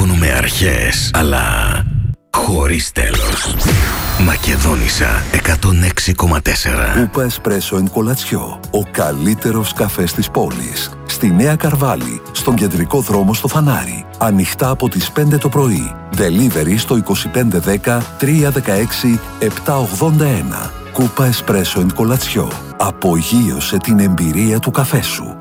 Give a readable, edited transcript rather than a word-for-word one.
πληρώνουμε αρχές, αλλά χωρίς τέλος. Μακεδόνισσα 106,4. Κούπα Εσπρέσο εν Κολατσιό. Ο καλύτερος καφές της πόλης. Στη Νέα Καρβάλη, στον κεντρικό δρόμο στο Φανάρι. Ανοιχτά από τις 5 το πρωί. Delivery στο 2510 316 781. Κούπα Εσπρέσο εν Κολατσιό. Απογείωσε την εμπειρία του καφέ σου.